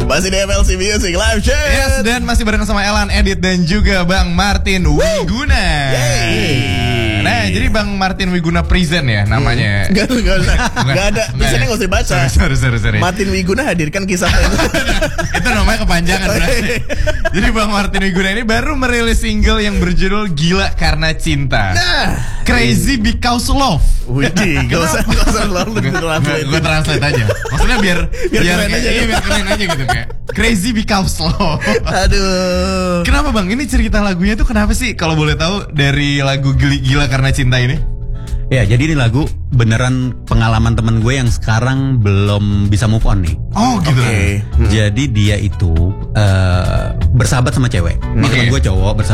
Masih di MLC Music Live Chat. Yes, dan masih bareng sama Elan, Edit, dan juga Bang Martin Wiguna. Nah, jadi Bang Martin Wiguna Present ya namanya. Gak ada. Tulisannya gak usah dibaca. Sorry. Martin Wiguna hadirkan kisah Itu namanya kepanjangan berarti. Jadi Bang Martin Wiguna ini baru merilis single yang berjudul Gila Karena Cinta. Crazy Because Love. Widih, gak usah lalu Gue translate aja. Maksudnya biar keren aja. Iya, biar keren aja gitu kayak Crazy Because Love. Aduh. Kenapa Bang? Ini cerita lagunya tuh kenapa sih? Kalau boleh tahu dari lagu Gila Karena Cinta ini? Ya, jadi ini lagu beneran pengalaman temen gue yang sekarang belum bisa move on nih. Oh gitu. Okay. Jadi dia itu bersahabat sama cewek. Ini temen gue cowok bersahabat